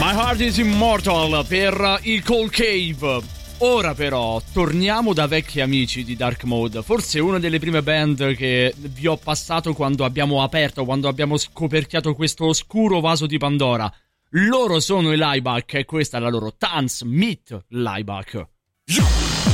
My Heart is Immortal per i Cold Cave. Ora però torniamo da vecchi amici di Dark Mode. Forse una delle prime band che vi ho passato quando abbiamo aperto, quando abbiamo scoperchiato questo oscuro vaso di Pandora. Loro sono i Laibach e questa è la loro Tanz mit Laibach. Yo!